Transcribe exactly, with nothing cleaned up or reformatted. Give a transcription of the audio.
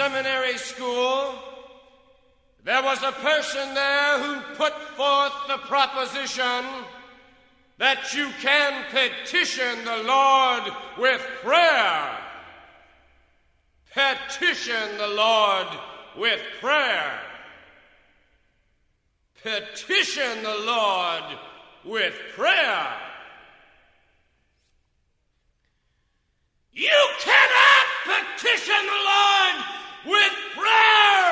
seminary school, there was a person there who put forth the proposition that you can petition the Lord with prayer. Petition the Lord with prayer. Petition the Lord with prayer.